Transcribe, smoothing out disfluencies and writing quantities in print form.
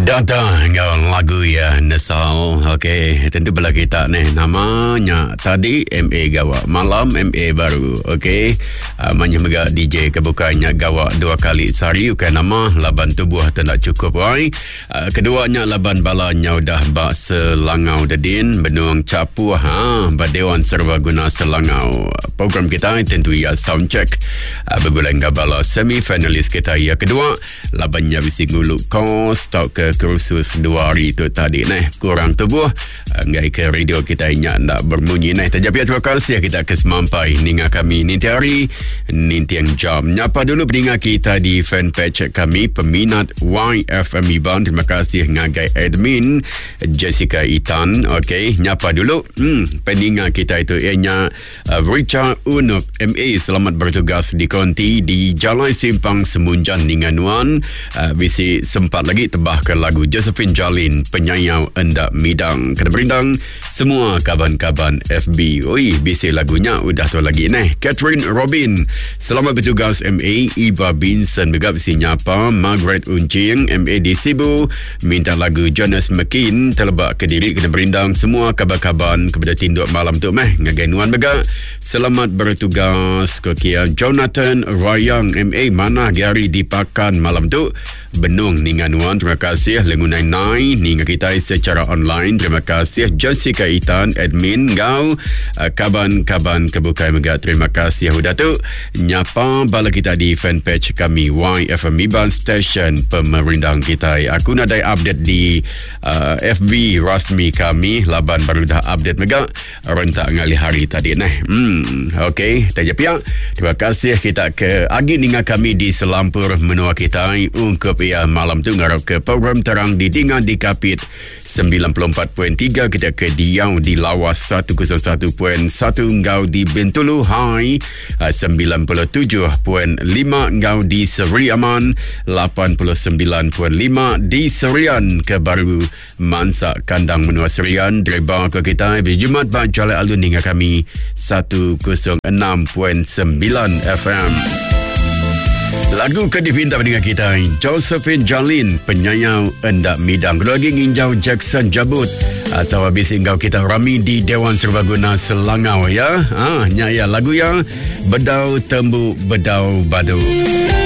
Datang lagu ya Nesal. Okey, tentu bela kita ni namanya tadi MA Gawak malam MA baru. Okey, manya mega DJ kebukanya Gawak 2 kali sehari ukai nama laban tubuh tak cukup oi. Keduanya laban balanya udah bak Selangau Dedin Benung Capu Badewan Serbaguna Selangau. Program kita tentu ya soundcheck bergulang gabala semi finalis kita ya kedua labannya bisi ngulu kos tau ke kursus 2 hari tu tadi kurang tubuh ngai ke radio kita inyak nak berbunyi terjadi terima kasih kita kesemampai ninga kami ninti hari ninti yang jam nyapa dulu peningat kita di fanpage kami peminat YFM Iban. Terima kasih ngagai admin Jessica Itan. Okey, nyapa dulu peningat kita itu ianya Richard Unup MA selamat bertugas di konti di Jalan Simpang Semunjan Ninganuan. Bisi sempat lagi tebah ke lagu Josephine Jalin penyayau endak midang kena berindang semua kaban-kaban FB. Oi, bisi lagunya udah tu lagi Catherine Robin selamat bertugas MA. Iba Binson juga bisi nyapa. Margaret Uncing MA di Sibu minta lagu Jonas McKean terlebak ke diri kena berindang semua kaban-kaban kepada tinduk malam tu ngaganuan mega selamat bertugas kokia Jonathan Rayang MA mana Gary dipakan malam tu Benung Ninganuan. Terima kasih Lengunai Nai ninga kita secara online. Terima kasih Jessica Itan admin ngau kaban-kaban kebukai mega. Terima kasih udah tu nyapa bala kita di fanpage kami YFM Iban Station pemerindang kita. Aku nak ada update di FB rasmi kami laban baru dah update mega rentak ngali hari tadi okey terjadi. Terima kasih kita ke agi ninga kami di selampur menua kita ungkap ya malam tu ngarap ke program terang di Dingan di Kapit 94.3 kita ke Diau di Lawas 101.1 ngau di Bintulu Hai 97.5 ngau di Seri Aman 89.5 di Serian ke Baru Mansak Kandang Menua Serian Dreba ke kita berjumat bak Jalai Alun hingga kami 106.9 FM. Lagu ke dipinta dengan kita Josephine Jalin penyayau endak midang. Kedua lagi nginjau Jackson Jabut atau habis engkau kita rami di Dewan Serbaguna Selangau ya. Nyaya lagu ya Bedau Tembu Bedau Badu.